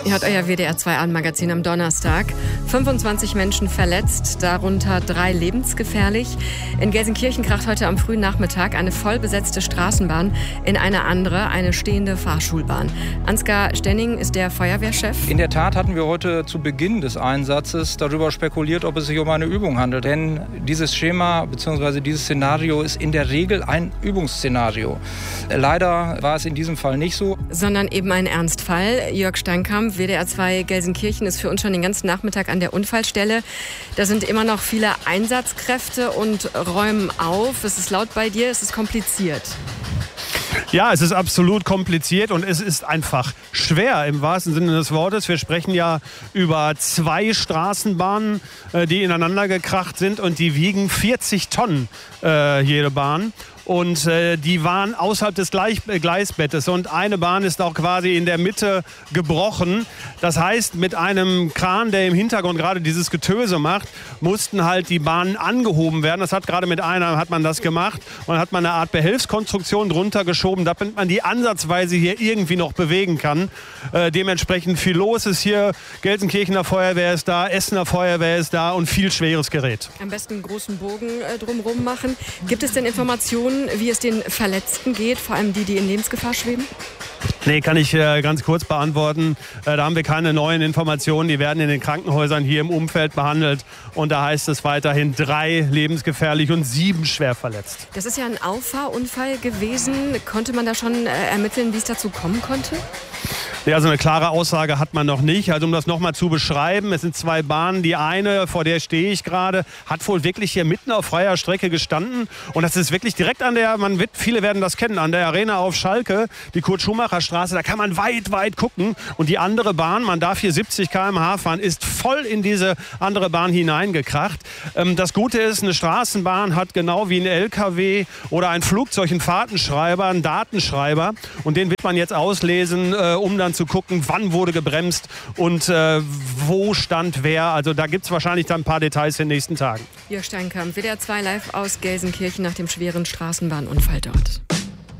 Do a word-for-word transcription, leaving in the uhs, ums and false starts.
Ihr hört euer W D R zwei Abendmagazin am Donnerstag. fünfundzwanzig Menschen verletzt, darunter drei lebensgefährlich. In Gelsenkirchen kracht heute am frühen Nachmittag eine vollbesetzte Straßenbahn in eine andere, eine stehende Fahrschulbahn. Ansgar Stenning ist der Feuerwehrchef. In der Tat hatten wir heute zu Beginn des Einsatzes darüber spekuliert, ob es sich um eine Übung handelt. Denn dieses Schema bzw. dieses Szenario ist in der Regel ein Übungsszenario. Leider war es in diesem Fall nicht so. Sondern eben ein Ernstfall. Jörg Steinkamp, W D R zwei Gelsenkirchen, ist für uns schon den ganzen Nachmittag an der Unfallstelle. Da sind immer noch viele Einsatzkräfte und räumen auf. Es ist laut bei dir, es ist kompliziert. Ja, es ist absolut kompliziert und es ist einfach schwer im wahrsten Sinne des Wortes. Wir sprechen ja über zwei Straßenbahnen, die ineinander gekracht sind und die wiegen vierzig Tonnen äh, jede Bahn. Und äh, die waren außerhalb des Gleich- Gleisbettes und eine Bahn ist auch quasi in der Mitte gebrochen. Das heißt, mit einem Kran, der im Hintergrund gerade dieses Getöse macht, mussten halt die Bahnen angehoben werden. Das hat gerade mit einer hat man das gemacht und hat man eine Art Behelfskonstruktion drunter geschoben, damit man die ansatzweise hier irgendwie noch bewegen kann. Äh, dementsprechend viel los ist hier. Gelsenkirchener Feuerwehr ist da, Essener Feuerwehr ist da und viel schweres Gerät. Am besten einen großen Bogen äh, drumherum machen. Gibt es denn Informationen, wie es den Verletzten geht, vor allem die, die in Lebensgefahr schweben? Nee, kann ich äh, ganz kurz beantworten. Äh, da haben wir keine neuen Informationen. Die werden in den Krankenhäusern hier im Umfeld behandelt. Und da heißt es weiterhin drei lebensgefährlich und sieben schwer verletzt. Das ist ja ein Auffahrunfall gewesen. Konnte man da schon äh, ermitteln, wie es dazu kommen konnte? Ja, also eine klare Aussage hat man noch nicht. Also um das nochmal zu beschreiben, es sind zwei Bahnen. Die eine, vor der stehe ich gerade, hat wohl wirklich hier mitten auf freier Strecke gestanden. Und das ist wirklich direkt an der, man wird, viele werden das kennen, an der Arena auf Schalke, die Kurt-Schumacher-Straße. Da kann man weit, weit gucken. Und die andere Bahn, man darf hier siebzig Kilometer pro Stunde fahren, ist voll in diese andere Bahn hineingekracht. Ähm, das Gute ist, eine Straßenbahn hat genau wie ein L K W oder ein Flugzeug einen Fahrtenschreiber, einen Datenschreiber. Und den wird man jetzt auslesen, äh, um dann zu gucken, wann wurde gebremst und äh, wo stand wer. Also da gibt es wahrscheinlich dann ein paar Details in den nächsten Tagen. Jörg Steinkamp, W D R zwei live aus Gelsenkirchen nach dem schweren Straßenbahnunfall dort.